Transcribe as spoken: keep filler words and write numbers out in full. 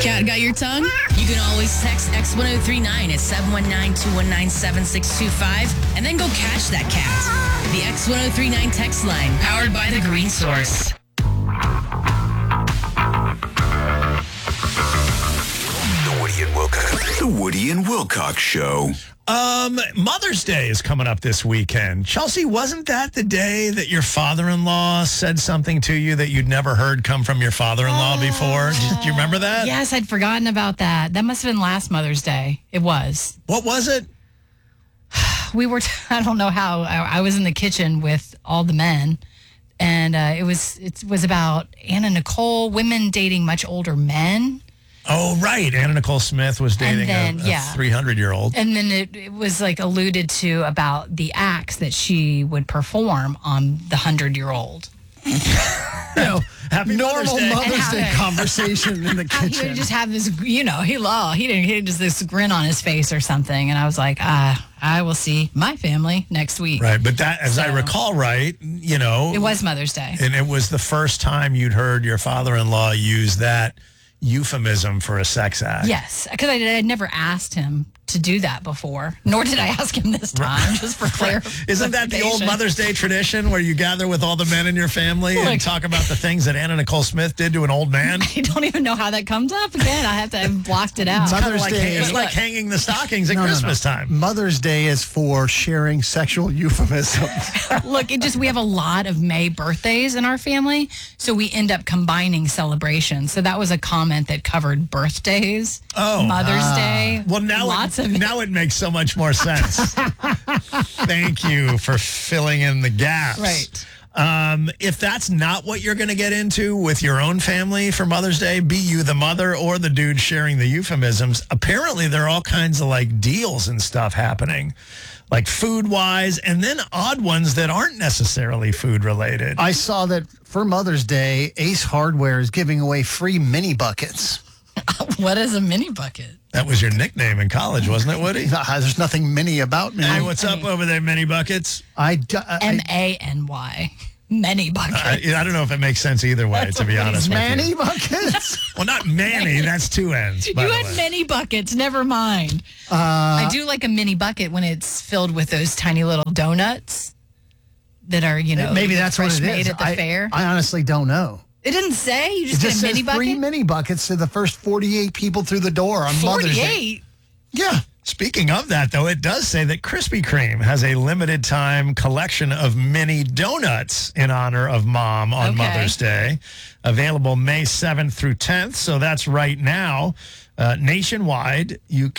Cat, got your tongue? You can always text X one oh three nine at seven one nine, two one nine, seven six two five and then go catch that cat. The X one oh three nine text line, powered by the Green Source. The Woody and Wilcox. The Woody and Wilcox Show. Um, Mother's Day is coming up this weekend. Chelsea, wasn't that the day that your father-in-law said something to you that you'd never heard come from your father-in-law uh, before? Do, do you remember that? Yes, I'd forgotten about that. That must have been last Mother's Day. It was. What was it? We were, I don't know how, I, I was in the kitchen with all the men, and uh, it was it was about Anna Nicole, women dating much older men. Oh, right. Anna Nicole Smith was dating then, a, a yeah. three hundred year old. And then it, it was like alluded to about the acts that she would perform on the hundred year old. No, happy normal Mother's Day, Mother's Day conversation in the kitchen. He would just have this, you know, he law. He didn't. He had just this grin on his face or something, and I was like, ah, I will see my family next week. Right, but that, as so, I recall, right, you know, it was Mother's Day, and it was the first time you'd heard your father-in-law use that euphemism for a sex act. Yes, because I had never asked him to do that before, nor did I ask him this time, just for clarification. Isn't that the old Mother's Day tradition where you gather with all the men in your family Look, and talk about the things that Anna Nicole Smith did to an old man? I don't even know how that comes up again. I have to have blocked it out. It's, like, it's like hanging the stockings at no, Christmas no, no. time. Mother's Day is for sharing sexual euphemisms. Look, it just we have a lot of May birthdays in our family, so we end up combining celebrations. So that was a comment that covered birthdays, oh, Mother's ah. Day. Well, now lots it, of now it makes so much more sense. Thank you for filling in the gaps. Right. Um, if that's not what you're going to get into with your own family for Mother's Day, be you the mother or the dude sharing the euphemisms, apparently there are all kinds of like deals and stuff happening, like food-wise, and then odd ones that aren't necessarily food-related. I saw that for Mother's Day, Ace Hardware is giving away free mini buckets. What is a mini bucket? That was your nickname in college, wasn't it, Woody? No, there's nothing mini about me. Hey, what's up over there, Mini Buckets? I, I, M A N Y. Many buckets. I, I don't know if it makes sense either way, to be honest with you. Many buckets? Well, not Manny. That's two ends. You had many buckets. Never mind. Uh, I do like a mini bucket when it's filled with those tiny little donuts that are, you know, maybe that's what it made is. at the I, fair. I honestly don't know. It didn't say. You just, it just get a mini says bucket? Free mini buckets to the first forty-eight people through the door on Mother's Day. forty-eight? Yeah. Speaking of that, though, it does say that Krispy Kreme has a limited time collection of mini donuts in honor of Mom on okay. Mother's Day. Available May seventh through tenth, so that's right now. Uh, nationwide, you